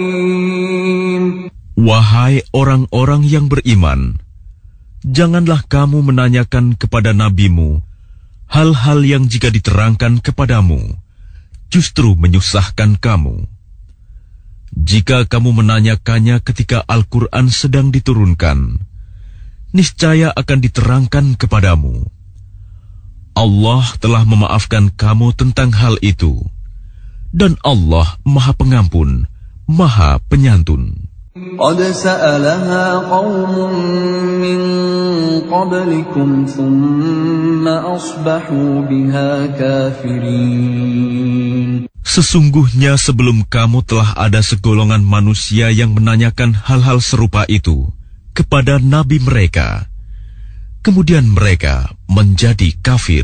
Wahai orang-orang yang beriman, janganlah kamu menanyakan kepada nabimu hal-hal yang jika diterangkan kepadamu, justru menyusahkan kamu. Jika kamu menanyakannya ketika Al-Quran sedang diturunkan, niscaya akan diterangkan kepadamu. Allah telah memaafkan kamu tentang hal itu, dan Allah Maha Pengampun, Maha Penyantun. قد سألها قوم من قبلكم ثم أصبحوا بها كافرين. Sesungguhnya sebelum kamu telah ada segolongan manusia yang menanyakan hal-hal serupa itu kepada nabi mereka, kemudian mereka menjadi kafir.